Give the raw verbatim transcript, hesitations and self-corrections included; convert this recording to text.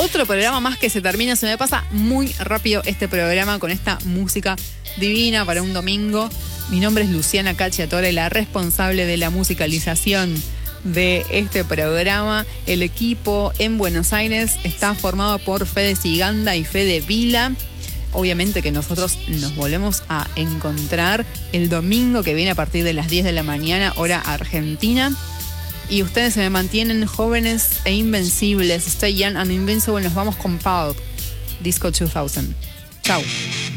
Otro programa más que se termina. Se me pasa muy rápido este programa con esta música divina para un domingo. Mi nombre es Luciana Cacciatore, la responsable de la musicalización de este programa. El equipo en Buenos Aires está formado por Fede Siganda y Fede Vila. Obviamente que nosotros nos volvemos a encontrar el domingo que viene a partir de las diez de la mañana, hora argentina. Y ustedes se me mantienen jóvenes e invencibles. Stay young and invincible. Nos vamos con Pulp, Disco dos mil. Chau.